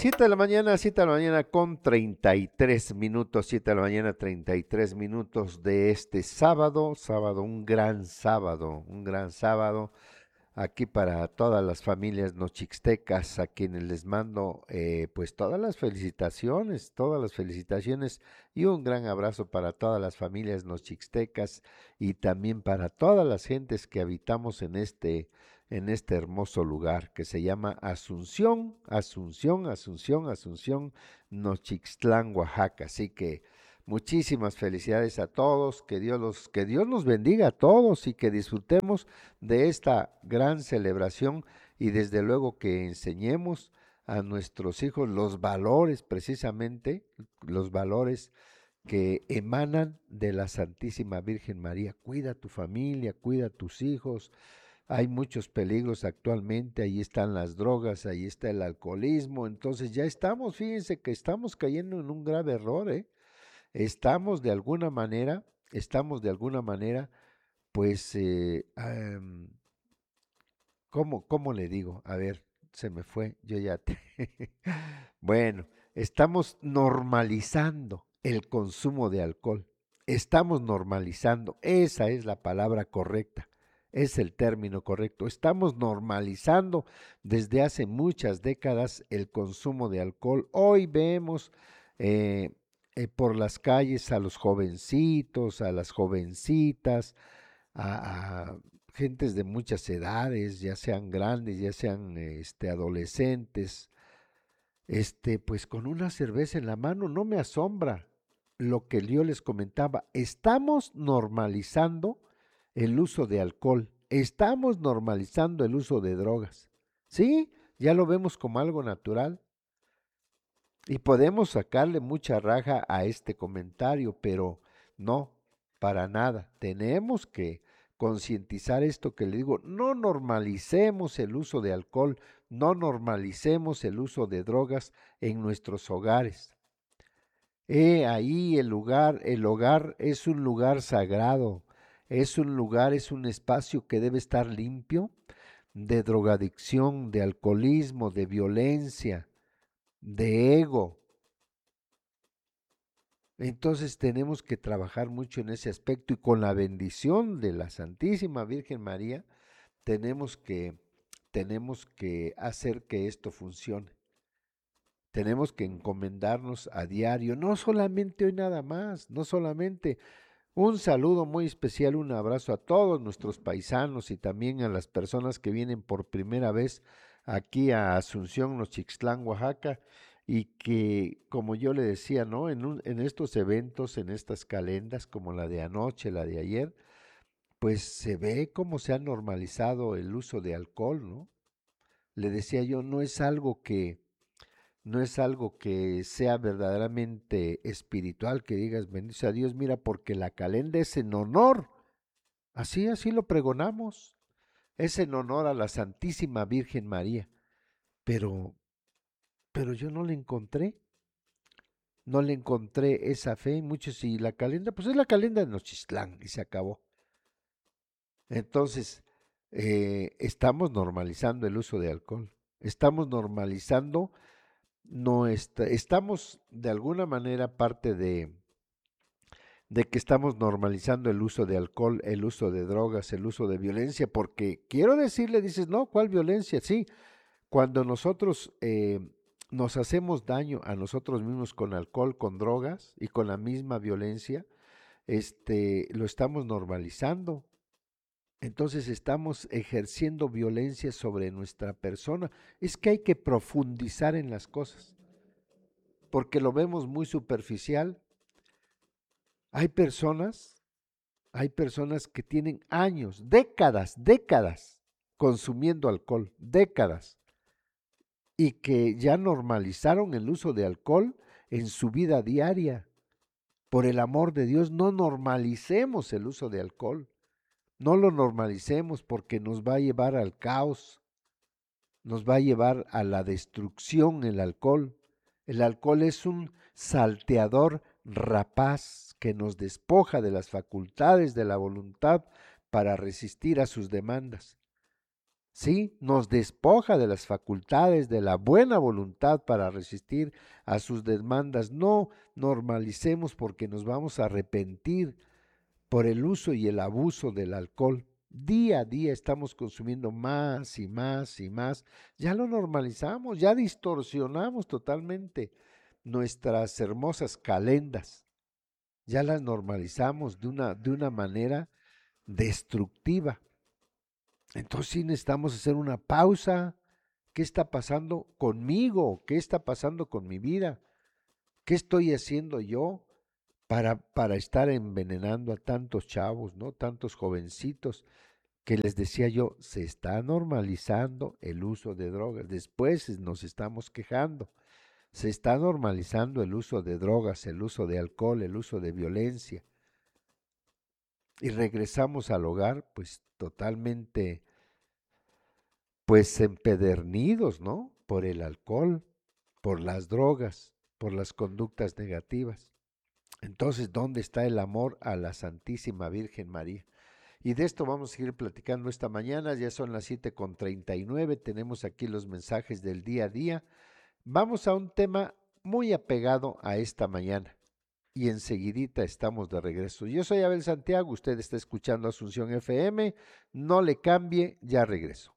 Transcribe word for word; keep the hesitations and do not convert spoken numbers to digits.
Siete de la mañana, siete de la mañana con treinta y tres minutos, siete de la mañana, treinta y tres minutos de este sábado, sábado, un gran sábado, un gran sábado, aquí para todas las familias nochixtecas, a quienes les mando eh, pues todas las felicitaciones, todas las felicitaciones y un gran abrazo para todas las familias nochixtecas y también para todas las gentes que habitamos en este en este hermoso lugar que se llama Asunción, Asunción, Asunción, Asunción, Nochixtlán, Oaxaca. Así que muchísimas felicidades a todos, que Dios los, que Dios nos bendiga a todos y que disfrutemos de esta gran celebración y desde luego que enseñemos a nuestros hijos los valores precisamente, los valores que emanan de la Santísima Virgen María. Cuida a tu familia, cuida a tus hijos. Hay muchos peligros actualmente, ahí están las drogas, ahí está el alcoholismo, entonces ya estamos, fíjense que estamos cayendo en un grave error, ¿eh? Estamos de alguna manera, estamos de alguna manera, pues, eh, am, ¿cómo, cómo le digo? A ver, se me fue, yo ya te... Bueno, estamos normalizando el consumo de alcohol. Estamos normalizando, esa es la palabra correcta, es el término correcto. Estamos normalizando desde hace muchas décadas el consumo de alcohol. Hoy vemos eh, eh, por las calles a los jovencitos, a las jovencitas, a, a gentes de muchas edades, ya sean grandes, ya sean este, adolescentes, este, pues con una cerveza en la mano. No me asombra lo que yo les comentaba. Estamos normalizando el uso de alcohol, estamos normalizando el uso de drogas. Sí, ya lo vemos como algo natural y podemos sacarle mucha raja a este comentario, pero no, para nada. Tenemos que concientizar esto que le digo, no normalicemos el uso de alcohol, no normalicemos el uso de drogas en nuestros hogares. He ahí el lugar, el hogar es un lugar sagrado, es un lugar, es un espacio que debe estar limpio de drogadicción, de alcoholismo, de violencia, de ego. Entonces tenemos que trabajar mucho en ese aspecto y con la bendición de la Santísima Virgen María tenemos que, tenemos que hacer que esto funcione. Tenemos que encomendarnos a diario, no solamente hoy nada más, no solamente un saludo muy especial, un abrazo a todos nuestros paisanos y también a las personas que vienen por primera vez aquí a Asunción, Nochixtlán, Oaxaca, y que, como yo le decía, ¿no? En, un, en estos eventos, en estas calendas, como la de anoche, la de ayer, pues se ve cómo se ha normalizado el uso de alcohol, ¿no? Le decía yo, no es algo que, no es algo que sea verdaderamente espiritual, que digas, bendice a Dios, mira, porque la calenda es en honor, así, así lo pregonamos, es en honor a la Santísima Virgen María, pero, pero yo no le encontré, no le encontré esa fe, muchos, y la calenda, pues es la calenda de Nochistlán, y se acabó. Entonces, eh, estamos normalizando el uso de alcohol, estamos normalizando, no está, estamos de alguna manera parte de, de que estamos normalizando el uso de alcohol, el uso de drogas, el uso de violencia, porque quiero decirle, dices, no, ¿cuál violencia? Sí, cuando nosotros eh, nos hacemos daño a nosotros mismos con alcohol, con drogas y con la misma violencia, este, lo estamos normalizando. Entonces estamos ejerciendo violencia sobre nuestra persona. Es que hay que profundizar en las cosas, porque lo vemos muy superficial. Hay personas, hay personas que tienen años, décadas, décadas consumiendo alcohol, décadas, y que ya normalizaron el uso de alcohol en su vida diaria. Por el amor de Dios, no normalicemos el uso de alcohol. No lo normalicemos porque nos va a llevar al caos, nos va a llevar a la destrucción el alcohol. El alcohol es un salteador rapaz que nos despoja de las facultades de la voluntad para resistir a sus demandas. ¿sí? Nos despoja de las facultades, de la buena voluntad para resistir a sus demandas. No normalicemos porque nos vamos a arrepentir por el uso y el abuso del alcohol. Día a día estamos consumiendo más y más y más. Ya lo normalizamos, ya distorsionamos totalmente nuestras hermosas calendas. Ya las normalizamos de una, de una manera destructiva. Entonces sí necesitamos hacer una pausa. ¿Qué está pasando conmigo? ¿Qué está pasando con mi vida? ¿Qué estoy haciendo yo para, para estar envenenando a tantos chavos, ¿no? Tantos jovencitos que les decía yo, se está normalizando el uso de drogas. Después nos estamos quejando. Se está normalizando el uso de drogas, el uso de alcohol, el uso de violencia. Y regresamos al hogar, pues totalmente, pues empedernidos, ¿no? Por el alcohol, por las drogas, por las conductas negativas. Entonces, ¿dónde está el amor a la Santísima Virgen María? Y de esto vamos a seguir platicando esta mañana, ya son las siete con treinta y nueve, tenemos aquí los mensajes del día a día. Vamos a un tema muy apegado a esta mañana y enseguidita estamos de regreso. Yo soy Abel Santiago, usted está escuchando Asunción F M, no le cambie, ya regreso.